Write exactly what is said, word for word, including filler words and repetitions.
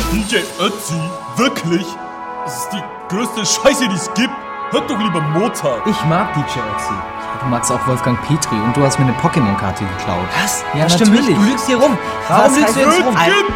D J Ötzi? Wirklich? Das ist die größte Scheiße, die es gibt. Hört doch lieber Mozart. Ich mag D J Ötzi. Du magst auch Wolfgang Petri und du hast mir eine Pokémon-Karte geklaut. Was? Ja, stimmt natürlich. nicht. Du lügst hier rum. Warum Was lügst du heißt jetzt rum? Vergiss